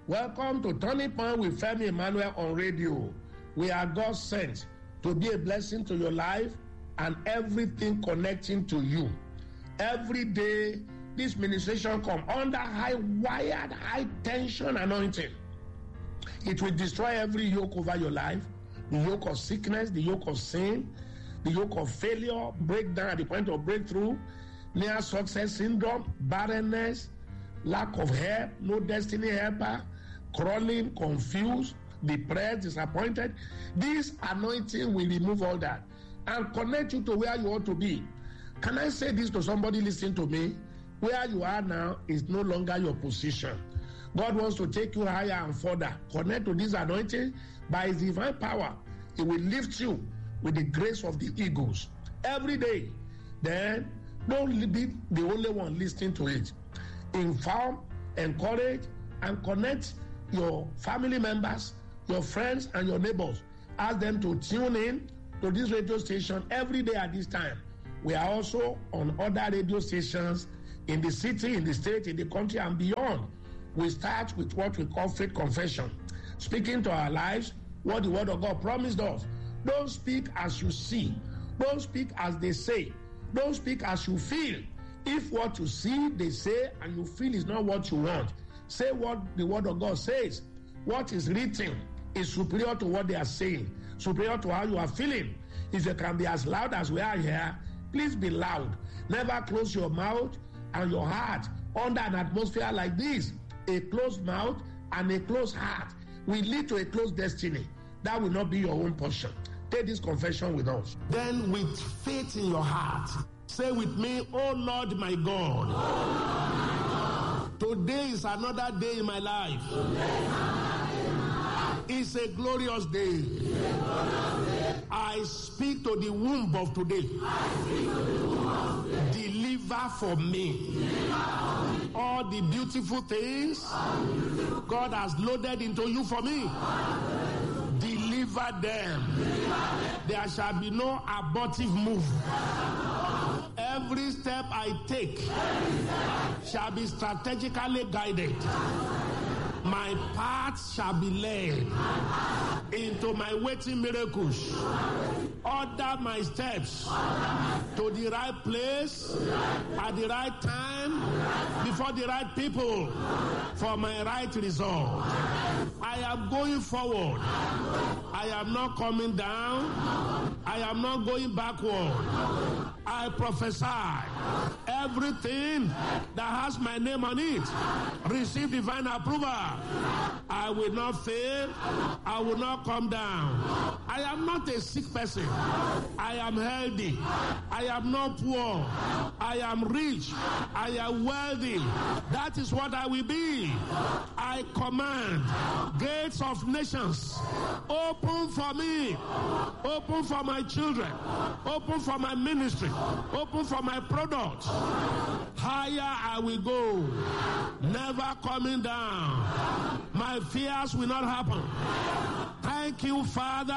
Welcome to Turning Point with Femi Emmanuel on radio. We are God sent to be a blessing to your life and everything connecting to you. Every day, this ministration come under high-wired, high-tension anointing. It will destroy every yoke over your life, the yoke of sickness, the yoke of sin, the yoke of failure, breakdown at the point of breakthrough, near success syndrome, barrenness, lack of help, no destiny helper, crawling, confused, depressed, disappointed. This anointing will remove all that and connect you to where you ought to be. Can I say this to somebody listening to me? Where you are now is no longer your position. God wants to take you higher and further. Connect to this anointing by His divine power. He will lift you with the grace of the eagles every day. Then don't be the only one listening to it. Inform, encourage, and connect your family members, your friends, and your neighbors. Ask them to tune in to this radio station every day at this time. We are also on other radio stations in the city, in the state, in the country, and beyond. We start with what we call faith confession, speaking to our lives what the Word of God promised us. Don't speak as you see. Don't speak as they say. Don't speak as you feel. If what you see, they say, and you feel is not what you want, say what the Word of God says. What is written is superior to what they are saying, superior to how you are feeling. If you can be as loud as we are here, please be loud. Never close your mouth and your heart under an atmosphere like this. A closed mouth and a closed heart will lead to a closed destiny. That will not be your own portion. Take this confession with us. Then with faith in your heart, say with me, oh Lord my God, today is another day in my life. It's a glorious day. I speak to the womb of today. Deliver for me all the beautiful things God has loaded into you for me. Deliver them. There shall be no abortive move. Every step I take shall be strategically guided. My path shall be led into my waiting miracles. Order my steps to the right place at the right time before the right people for my right result. I am going forward. I am not coming down. I am not going backward. I prophesy everything that has my name on it receive divine approval. I will not fail. I will not come down. I am not a sick person. I am healthy. I am not poor. I am rich. I am wealthy. That is what I will be. I command gates of nations open for me. Open for my children. Open for my ministry. Open for my products. Higher I will go. Never coming down. My fears will not happen. Thank you, Father.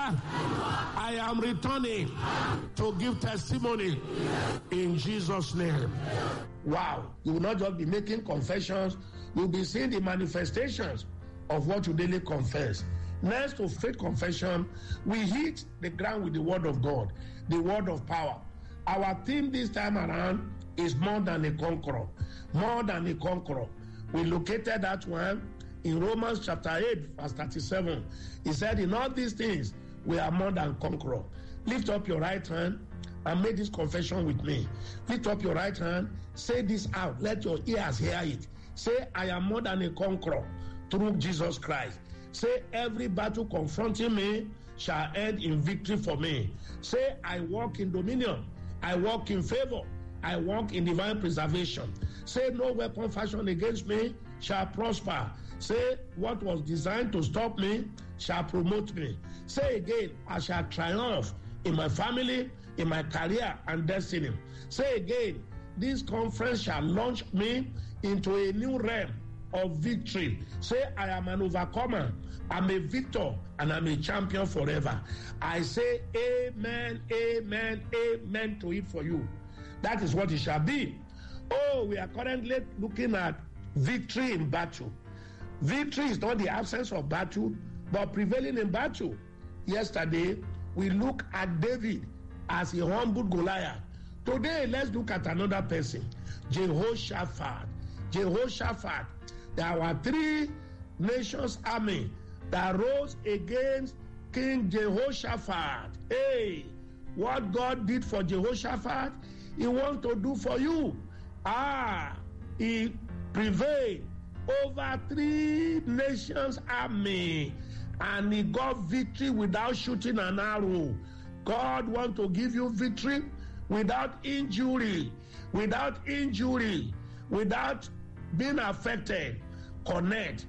I am returning to give testimony in Jesus' name. Wow. You will not just be making confessions. You will be seeing the manifestations of what you daily confess. Next to faith confession, we hit the ground with the Word of God, the Word of power. Our theme this time around is more than a conqueror. More than a conqueror. We located that one in Romans chapter 8, verse 37. He said, in all these things, we are more than conqueror. Lift up your right hand and make this confession with me. Lift up your right hand. Say this out. Let your ears hear it. Say, I am more than a conqueror through Jesus Christ. Say, every battle confronting me shall end in victory for me. Say, I walk in dominion. I walk in favor. I walk in divine preservation. Say, no weapon fashioned against me shall prosper. Say, what was designed to stop me shall promote me. Say again, I shall triumph in my family, in my career and destiny. Say again, this conference shall launch me into a new realm of victory. Say, I am an overcomer. I'm a victor and I'm a champion forever. I say amen, amen, amen to it for you. That is what it shall be. Oh, we are currently looking at victory in battle. Victory is not the absence of battle, but prevailing in battle. Yesterday, we look at David as he humbled Goliath. Today, let's look at another person, Jehoshaphat. Jehoshaphat, there were 3 nations' army that rose against King Jehoshaphat. Hey, what God did for Jehoshaphat, he wants to do for you. He prevailed over 3 nations' army, and he got victory without shooting an arrow. God wants to give you victory without injury, without being affected. Connect.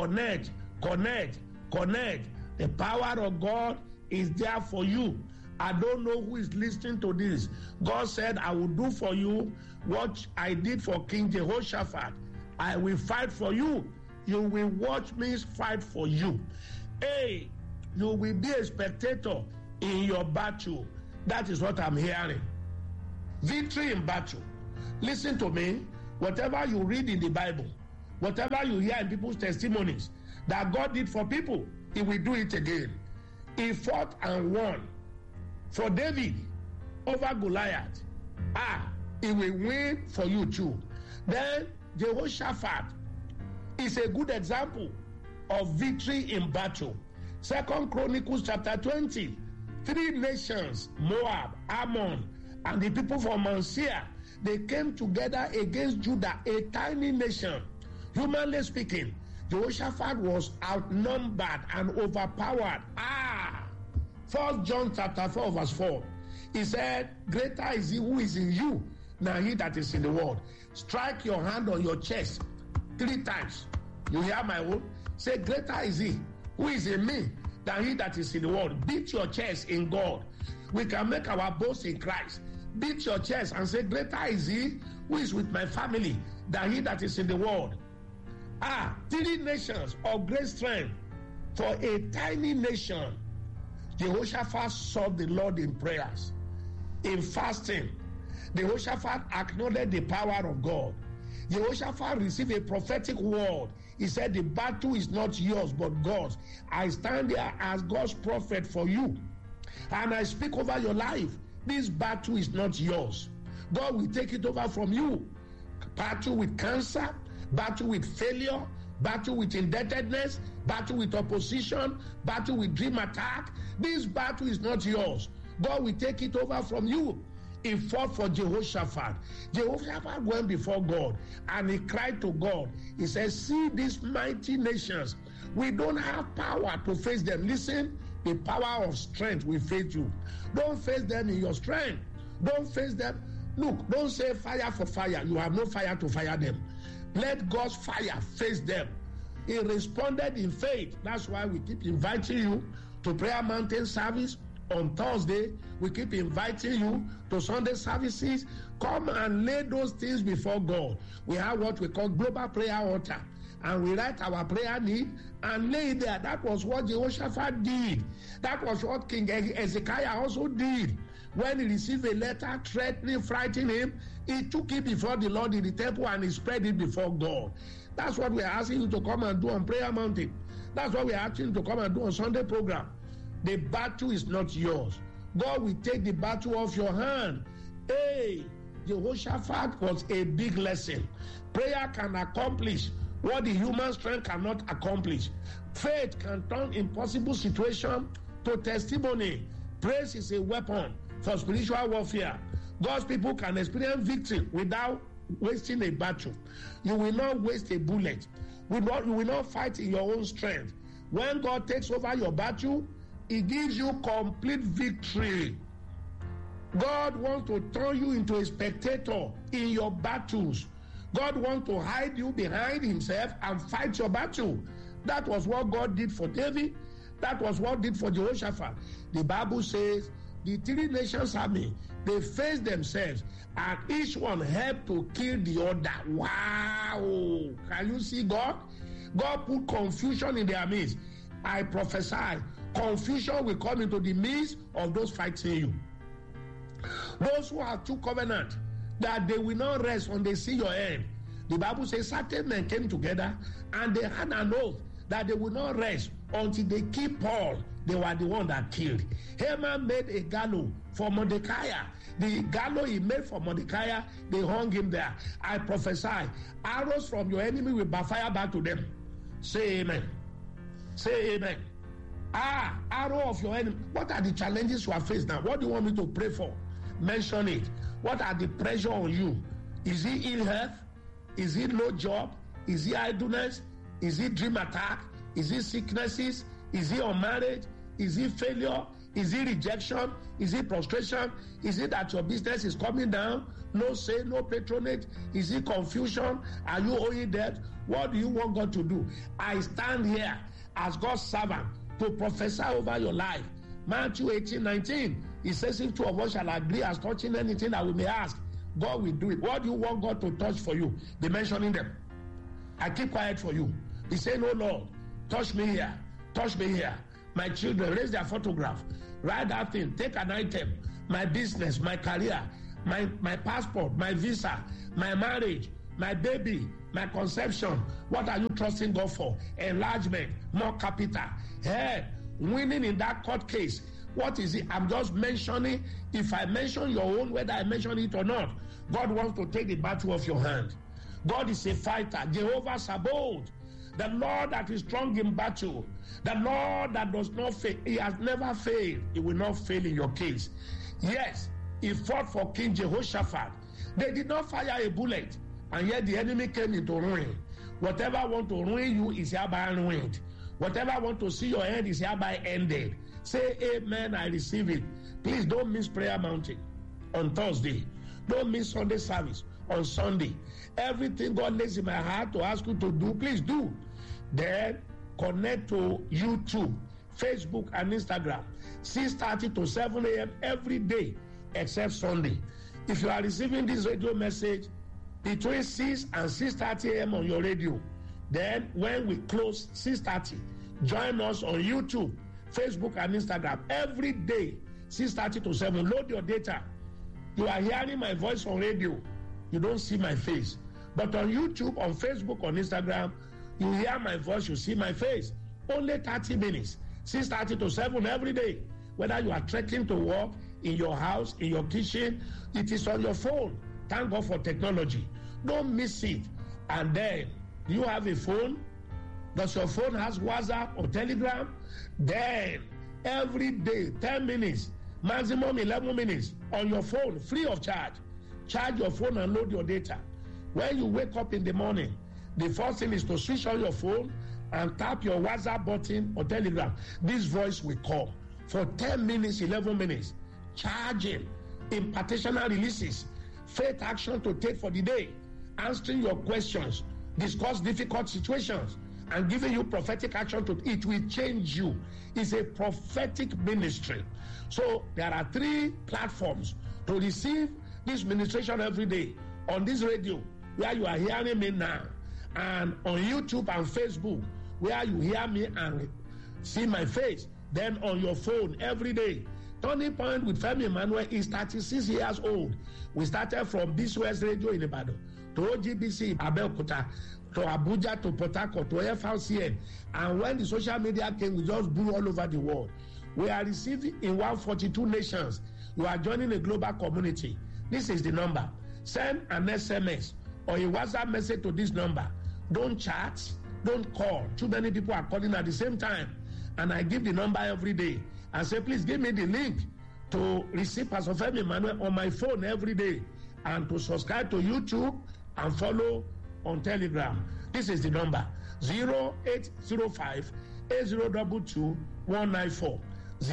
The power of God is there for you. I don't know who is listening to this. God said, I will do for you what I did for King Jehoshaphat. I will fight for you. You will watch me fight for you. Hey, you will be a spectator in your battle. That is what I'm hearing. Victory in battle. Listen to me. Whatever you read in the Bible, whatever you hear in people's testimonies that God did for people, he will do it again. He fought and won for David over Goliath. He will win for you too. Then Jehoshaphat is a good example of victory in battle. 2 Chronicles chapter 20. 3 nations, Moab, Ammon, and the people from Mount Seir, they came together against Judah, a tiny nation. Humanly speaking, Jehoshaphat was outnumbered and overpowered. 1 John chapter 4 verse 4. He said, greater is he who is in you than he that is in the world. Strike your hand on your chest 3 times. You hear my word? Say, greater is he who is in me than he that is in the world. Beat your chest in God. We can make our boast in Christ. Beat your chest and say, greater is he who is with my family than he that is in the world. 3 nations of great strength for a tiny nation. Jehoshaphat sought the Lord in prayers, in fasting. Jehoshaphat acknowledged the power of God. Jehoshaphat received a prophetic word. He said, the battle is not yours but God's. I stand here as God's prophet for you, and I speak over your life. This battle is not yours. God will take it over from you. Battle with cancer, battle with failure, battle with indebtedness, battle with opposition, battle with dream attack. This battle is not yours. God will take it over from you. He fought for Jehoshaphat. Jehoshaphat went before God and he cried to God. He said, see these mighty nations. We don't have power to face them. Listen, the power of strength will face you. Don't face them in your strength. Don't face them. Look, don't say fire for fire. You have no fire to fire them. Let God's fire face them. He responded in faith. That's why we keep inviting you to Prayer Mountain service on Thursday. We keep inviting you to Sunday services. Come and lay those things before God. We have what we call Global Prayer Altar. And we write our prayer need and lay it there. That was what Jehoshaphat did. That was what King Hezekiah also did. When he received a letter threatening, frightening him, he took it before the Lord in the temple and he spread it before God. That's what we are asking you to come and do on Prayer Mountain. That's what we are asking you to come and do on Sunday program. The battle is not yours. God will take the battle off your hand. Hey, Jehoshaphat was a big lesson. Prayer can accomplish what the human strength cannot accomplish. Faith can turn impossible situation to testimony. Praise is a weapon for spiritual warfare. God's people can experience victory without wasting a battle. You will not waste a bullet. You will not fight in your own strength. When God takes over your battle, He gives you complete victory. God wants to turn you into a spectator in your battles. God wants to hide you behind Himself and fight your battle. That was what God did for David. That was what did for Jehoshaphat. The Bible says the 3 nations army, they faced themselves and each one helped to kill the other. Wow! Can you see God? God put confusion in their midst. I prophesy, confusion will come into the midst of those fighting you. Those who have two covenant, that they will not rest when they see your end. The Bible says certain men came together and they had an oath that they would not rest until they kill Paul. They were the one that killed. Haman made a gallows for Mordecai. The gallows he made for Mordecai, they hung him there. I prophesy, arrows from your enemy will backfire back to them. Say amen. Say amen. Arrow of your enemy. What are the challenges you are faced now? What do you want me to pray for? Mention it. What are the pressure on you? Is it ill health? Is it low job? Is it idleness? Is it dream attack? Is it sicknesses? Is it on marriage? Is it failure? Is it rejection? Is it frustration? Is it that your business is coming down? No sale, no patronage? Is it confusion? Are you owing debt? What do you want God to do? I stand here as God's servant to prophesy over your life. Matthew 18:19. It says, if two of us shall agree as touching anything that we may ask, God will do it. What do you want God to touch for you? Be mentioning them. I keep quiet for you. He said, no, Lord, touch me here. Touch me here. My children, raise their photograph. Write that thing. Take an item. My business, my career, my passport, my visa, my marriage, my baby, my conception. What are you trusting God for? Enlargement, more capital. Hey, winning in that court case. What is it? I'm just mentioning. If I mention your own, whether I mention it or not, God wants to take the battle off your hand. God is a fighter. Jehovah Sabaoth, the Lord that is strong in battle, the Lord that does not fail. He has never failed. He will not fail in your case. Yes, he fought for King Jehoshaphat. They did not fire a bullet, and yet the enemy came into ruin. Whatever want to ruin you is hereby ruined. Whatever want to see your end is hereby ended. Say amen, I receive it. Please don't miss Prayer Mountain on Thursday. Don't miss Sunday service on Sunday. Everything God lays in my heart to ask you to do, please do. Then connect to YouTube, Facebook, and Instagram, 6:30 to 7 a.m. every day except Sunday. If you are receiving this radio message between 6 and 6:30 a.m. on your radio, then when we close 6:30, join us on YouTube, Facebook, and Instagram every day, 6:30 to 7. Load your data. You are hearing my voice on radio. You don't see my face. But on YouTube, on Facebook, on Instagram, you hear my voice, you see my face. Only 30 minutes, 6:30 to 7 every day. Whether you are trekking to work, in your house, in your kitchen, it is on your phone. Thank God for technology. Don't miss it. And then, do you have a phone? Does your phone has WhatsApp or Telegram? Then, every day, 10 minutes, maximum 11 minutes on your phone, free of charge. Charge your phone and load your data. When you wake up in the morning, the first thing is to switch on your phone and tap your WhatsApp button or Telegram. This voice will come for 10 minutes, 11 minutes. Charging, impartational releases, faith action to take for the day, answering your questions, discuss difficult situations, and giving you prophetic action to it will change you. It's a prophetic ministry. So there are 3 platforms to receive this ministration every day. On this radio, where you are hearing me now, and on YouTube and Facebook, where you hear me and see my face. Then on your phone every day. Turning Point with Femi Emmanuel is 36 years old. We started from BCOS Radio in Ibadan to OGBC Abeokuta to Abuja to Port Harcourt to FRCN. And when the social media came, we just blew all over the world. We are receiving in 142 nations. You are joining a global community. This is the number. Send an SMS or a WhatsApp message to this number. Don't chat, don't call. Too many people are calling at the same time. And I give the number every day and say, please give me the link to receive Pastor Femi Emmanuel on my phone every day and to subscribe to YouTube and follow on Telegram. This is the number 0805 8022 194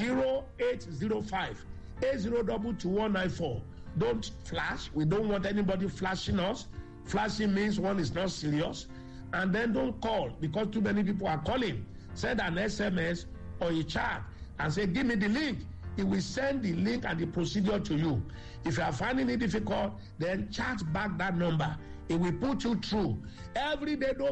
0805 8022 194. Don't flash. We don't want anybody flashing us. Flashing means one is not serious. And then don't call because too many people are calling. Send an SMS or a chat and say, give me the link. It will send the link and the procedure to you. If you are finding it difficult, then chat back that number. It will put you through. Every day, don't